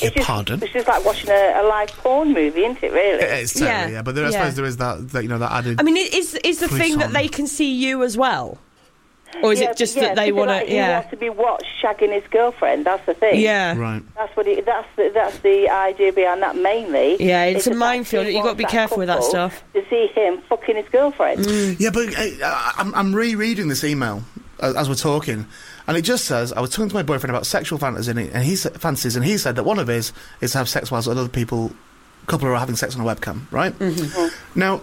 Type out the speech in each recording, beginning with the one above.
your pardon? It's just like watching a live porn movie, isn't it, really? It's totally, yeah. But I suppose there is that that added... I mean, is the thing that they can see you as well? Or is it just that they want to... He wants to be watched shagging his girlfriend, that's the thing. Yeah. Right. That's the idea behind that mainly. Yeah, it's a minefield. You've got to be careful with that stuff. To see him fucking his girlfriend. Yeah, but I'm rereading this email as we're talking, and it just says, I was talking to my boyfriend about sexual fantasies, and he said that one of his is to have sex whilst other couple are having sex on a webcam, right? Mm-hmm. Now,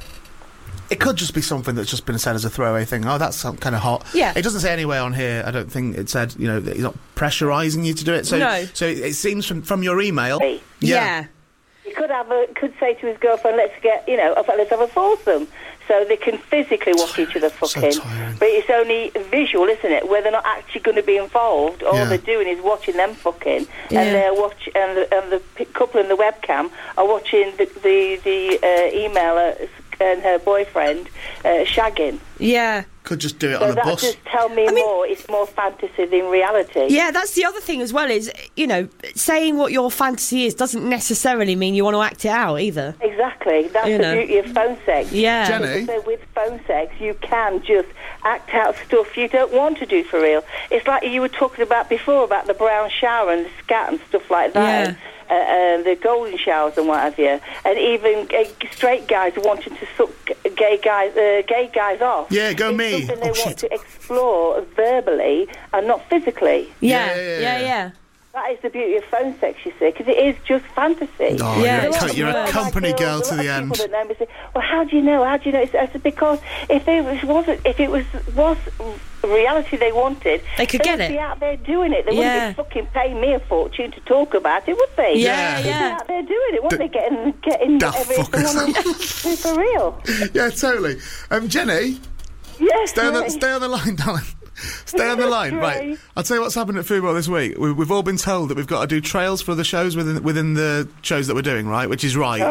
it could just be something that's just been said as a throwaway thing. Oh, that's kind of hot. Yeah. It doesn't say anywhere on here, I don't think it said, that he's not pressurising you to do it. So, no. So it seems from your email... Yeah. He could say to his girlfriend, let's have a foursome, so they can physically watch each other fucking. So tiring. But it's only visual, isn't it? Where they're not actually going to be involved. All they're doing is watching them fucking, and the couple in the webcam are watching the emailer and her boyfriend shagging. Yeah. Could just do it on a bus. Just tell me more. It's more fantasy than reality. Yeah, that's the other thing as well is, saying what your fantasy is doesn't necessarily mean you want to act it out either. Exactly. That's the beauty of phone sex. Yeah. Jenny? So with phone sex, you can just act out stuff you don't want to do for real. It's like you were talking about before, about the brown shower and the scat and stuff like that. Yeah. The golden showers and what have you, and even straight guys wanting to suck gay guys off. Yeah, go me. Something they want to explore verbally and not physically. Yeah. That is the beauty of phone sex, you see, because it is just fantasy. Oh, yeah. You're a company girl to the end. That know me say, well, how do you know? It's because if it was reality they wanted, they could get it. They'd be out there doing it. They wouldn't be fucking paying me a fortune to talk about it, would they? Yeah. They'd be out there doing it, wouldn't they? Getting everything they want to do for real. Yeah, totally. Jenny. Yes. Stay on the line, darling. Stay on the line, right? I'll tell you what's happened at Football this week. We've all been told that we've got to do trails for the shows within the shows that we're doing, right? Which is right.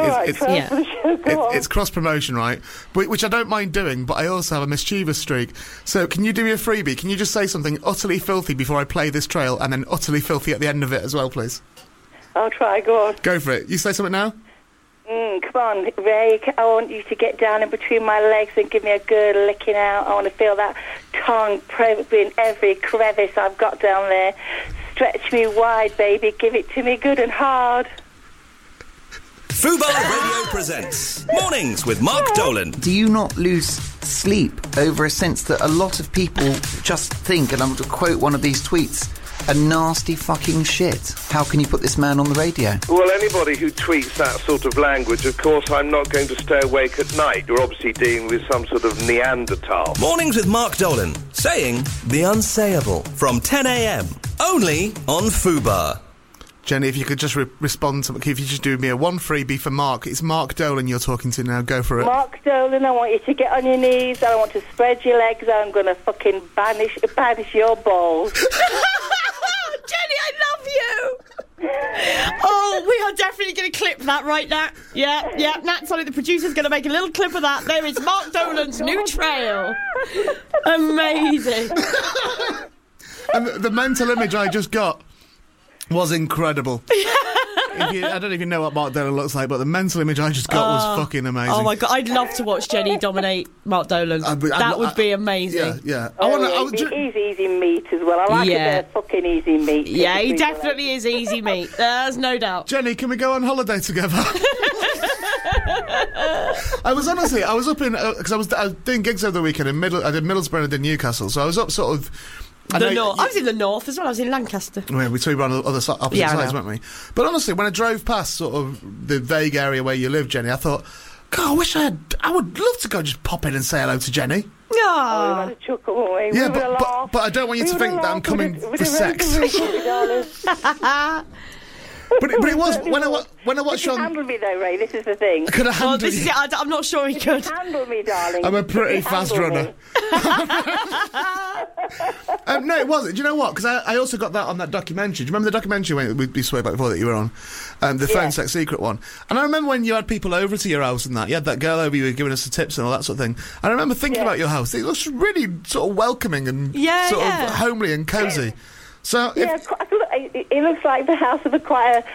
It's cross promotion, right? Which I don't mind doing, but I also have a mischievous streak. So can you do me a freebie? Can you just say something utterly filthy before I play this trail, and then utterly filthy at the end of it as well, please? I'll try. Go on. Go for it. You say something now. Come on, Ray, I want you to get down in between my legs and give me a good licking out. I want to feel that tongue probing every crevice I've got down there. Stretch me wide, baby. Give it to me good and hard. Fubar Radio presents Mornings with Mark Dolan. Do you not lose sleep over a sense that a lot of people just think, and I'm going to quote one of these tweets, a nasty fucking shit? How can you put this man on the radio? Well, anybody who tweets that sort of language, of course, I'm not going to stay awake at night. You're obviously dealing with some sort of Neanderthal. Mornings with Mark Dolan, saying the unsayable from 10 a.m. only on Fubar. Jenny, if you could just respond to... If you just do me a one freebie for Mark. It's Mark Dolan you're talking to now. Go for it. Mark Dolan, I want you to get on your knees. I want to spread your legs. I'm going to fucking banish your balls. Jenny, I love you! Oh, we are definitely going to clip that right now. Yeah, Nat's on it. The producer's going to make a little clip of that. There is Mark Dolan's new trail. Amazing. And the mental image I just got was incredible. I don't even know what Mark Dolan looks like, but the mental image I just got was fucking amazing. Oh my God, I'd love to watch Jenny dominate Mark Dolan. That would be amazing. Yeah. He's easy meat as well. I like a bit of fucking easy meat. Yeah, he definitely is easy meat. There's no doubt. Jenny, can we go on holiday together? I was up in... Because I was doing gigs over the weekend I did Middlesbrough and I did Newcastle, so I was up sort of... I was in the north as well. I was in Lancaster. Yeah, we were on the opposite sides, weren't we? But honestly, when I drove past sort of the vague area where you live, Jenny, I thought, God, I would love to go just pop in and say hello to Jenny. Oh, we had a chuckle, won't we? Yeah, but I don't want you to think that I'm coming for sex. But it was when I watched you on. Handle me though, Ray. This is the thing. Could I handle you? I'm not sure he could. Handle me, darling. I'm a pretty fast runner. No, it wasn't. Do you know what? Because I also got that on that documentary. Do you remember the documentary we spoke about before that you were on? The phone sex secret one. And I remember when you had people over to your house and that. You had that girl over, you were giving us the tips and all that sort of thing. I remember thinking about your house. It looks really sort of welcoming and sort of homely and cosy. So it looks like the house of quite